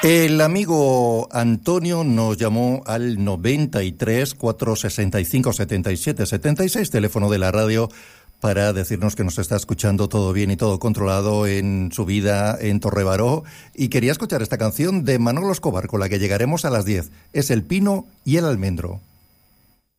El amigo Antonio nos llamó al 93 465 77 76, teléfono de la radio, para decirnos que nos está escuchando todo bien y todo controlado en su vida en Torrebaró, y quería escuchar esta canción de Manolo Escobar, con la que llegaremos a las 10. Es El Pino y el Almendro.